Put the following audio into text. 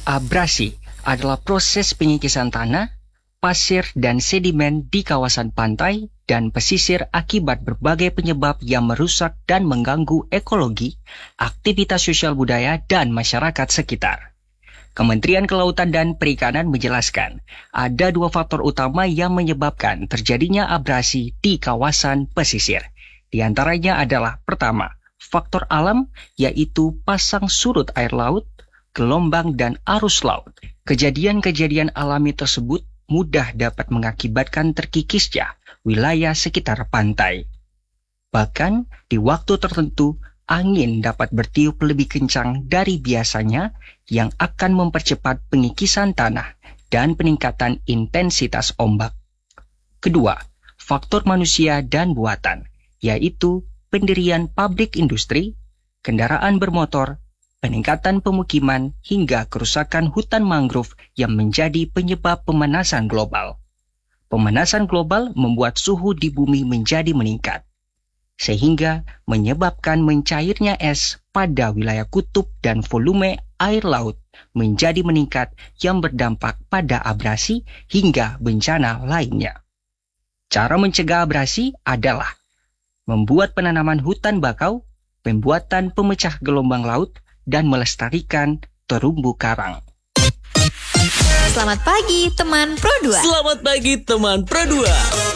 Abrasi adalah proses pengikisan tanah, pasir, dan sedimen di kawasan pantai dan pesisir akibat berbagai penyebab yang merusak dan mengganggu ekologi, aktivitas sosial budaya, dan masyarakat sekitar. Kementerian Kelautan dan Perikanan menjelaskan, ada dua faktor utama yang menyebabkan terjadinya abrasi di kawasan pesisir. Di antaranya adalah pertama, faktor alam, yaitu pasang surut air laut, gelombang, dan arus laut. Kejadian-kejadian alami tersebut mudah dapat mengakibatkan terkikisnya wilayah sekitar pantai. Bahkan, di waktu tertentu, angin dapat bertiup lebih kencang dari biasanya yang akan mempercepat pengikisan tanah dan peningkatan intensitas ombak. Kedua, faktor manusia dan buatan, yaitu pendirian pabrik industri, kendaraan bermotor, peningkatan pemukiman, hingga kerusakan hutan mangrove yang menjadi penyebab pemanasan global. Pemanasan global membuat suhu di bumi menjadi meningkat, sehingga menyebabkan mencairnya es pada wilayah kutub dan volume air laut menjadi meningkat yang berdampak pada abrasi hingga bencana lainnya. Cara mencegah abrasi adalah membuat penanaman hutan bakau, pembuatan pemecah gelombang laut, dan melestarikan terumbu karang. Selamat pagi teman Pro 2. Selamat pagi teman Pro 2.